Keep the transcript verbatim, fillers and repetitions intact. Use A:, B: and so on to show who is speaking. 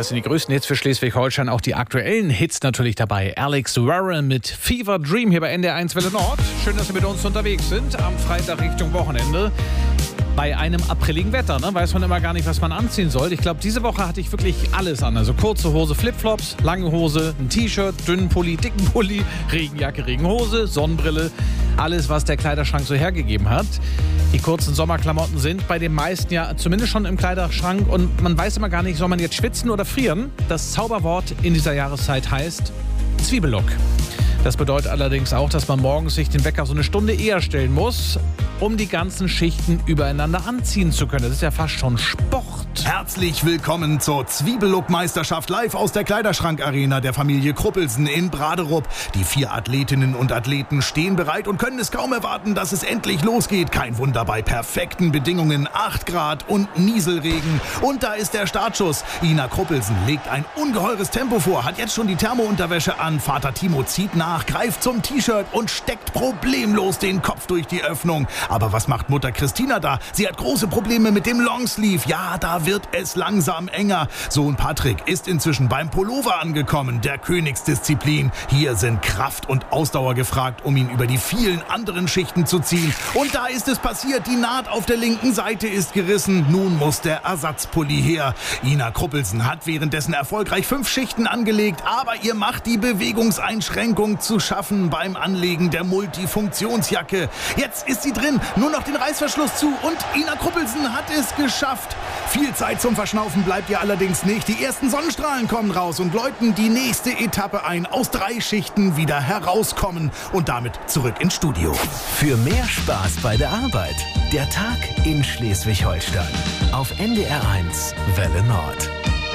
A: Das sind die größten Hits für Schleswig-Holstein, auch die aktuellen Hits natürlich dabei. Alex Warren mit Fever Dream hier bei N D R eins Welle Nord. Schön, dass Sie mit uns unterwegs sind am Freitag Richtung Wochenende. Bei einem apriligen Wetter, ne, weiß man immer gar nicht, was man anziehen soll. Ich glaube, diese Woche hatte ich wirklich alles an. Also kurze Hose, Flipflops, lange Hose, ein T-Shirt, dünnen Pulli, dicken Pulli, Regenjacke, Regenhose, Sonnenbrille. Alles, was der Kleiderschrank so hergegeben hat. Die kurzen Sommerklamotten sind bei den meisten ja zumindest schon im Kleiderschrank. Und man weiß immer gar nicht, soll man jetzt schwitzen oder frieren? Das Zauberwort in dieser Jahreszeit heißt Zwiebellook. Das bedeutet allerdings auch, dass man morgens sich den Wecker so eine Stunde eher stellen muss, um die ganzen Schichten übereinander anziehen zu können. Das ist ja fast schon Sport.
B: Herzlich willkommen zur Zwiebellook-Meisterschaft live aus der Kleiderschrank-Arena der Familie Kruppelsen in Braderup. Die vier Athletinnen und Athleten stehen bereit und können es kaum erwarten, dass es endlich losgeht. Kein Wunder bei perfekten Bedingungen, acht Grad und Nieselregen. Und da ist der Startschuss. Ina Kruppelsen legt ein ungeheures Tempo vor, hat jetzt schon die Thermounterwäsche an. Vater Timo zieht nach, greift zum T-Shirt und steckt problemlos den Kopf durch die Öffnung. Aber was macht Mutter Christina da? Sie hat große Probleme mit dem Longsleeve. Ja, da wird es langsam enger. Sohn Patrick ist inzwischen beim Pullover angekommen, der Königsdisziplin. Hier sind Kraft und Ausdauer gefragt, um ihn über die vielen anderen Schichten zu ziehen. Und da ist es passiert. Die Naht auf der linken Seite ist gerissen. Nun muss der Ersatzpulli her. Ina Kruppelsen hat währenddessen erfolgreich fünf Schichten angelegt, aber ihr macht die Bewegungseinschränkung zu schaffen beim Anlegen der Multifunktionsjacke. Jetzt ist sie drin, nur noch den Reißverschluss zu und Ina Kruppelsen hat es geschafft. Viel Zeit zum Verschnaufen bleibt ihr allerdings nicht. Die ersten Sonnenstrahlen kommen raus und läuten die nächste Etappe ein. Aus drei Schichten wieder herauskommen und damit zurück ins Studio.
C: Für mehr Spaß bei der Arbeit. Der Tag in Schleswig-Holstein. Auf N D R eins Welle Nord.